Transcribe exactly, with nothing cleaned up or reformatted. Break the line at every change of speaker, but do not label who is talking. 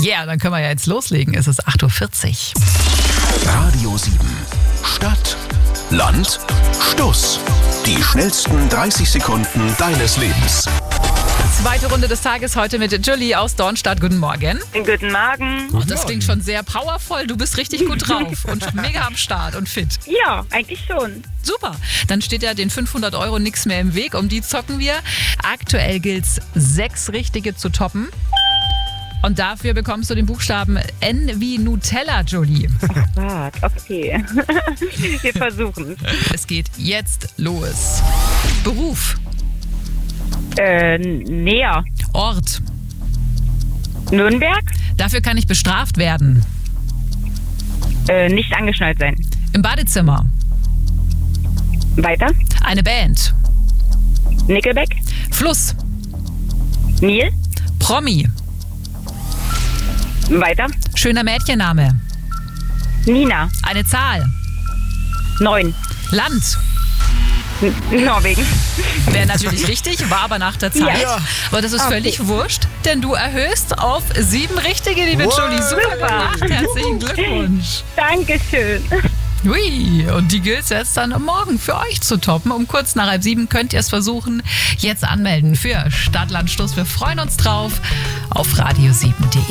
Yeah, dann können wir ja jetzt loslegen. Es ist acht Uhr vierzig.
Radio sieben. Stadt, Land, Stuss. Die schnellsten dreißig Sekunden deines Lebens.
Zweite Runde des Tages heute mit Julie aus Dornstadt. Guten Morgen.
Guten Morgen.
Und das klingt schon sehr powervoll. Du bist richtig gut drauf und mega am Start und fit.
Ja, eigentlich schon.
Super. Dann steht ja den fünfhundert Euro nichts mehr im Weg. Um die zocken wir. Aktuell gilt's, sechs Richtige zu toppen. Und dafür bekommst du den Buchstaben N wie Nutella, Julie.
Ach Gott, okay. Wir versuchen es.
Es geht jetzt los. Beruf.
Äh, näher.
Ort.
Nürnberg.
Dafür kann ich bestraft werden.
Äh, nicht angeschnallt sein.
Im Badezimmer.
Weiter.
Eine Band.
Nickelback.
Fluss.
Nil.
Promi.
Weiter.
Schöner Mädchenname.
Nina.
Eine Zahl.
Neun.
Land.
N- Norwegen.
Wäre natürlich richtig, war aber nach der Zeit.
Ja.
Aber das ist
Okay.
völlig wurscht, denn du erhöhst auf sieben Richtige, liebe
Wow.
Julie. Super
Super.
gemacht. Herzlichen Glückwunsch.
Dankeschön.
Hui, und die gilt es jetzt dann morgen für euch zu toppen. Um kurz nach halb sieben könnt ihr es versuchen. Jetzt anmelden für Stadt, Land, Stuss. Wir freuen uns drauf auf radio sieben punkt de.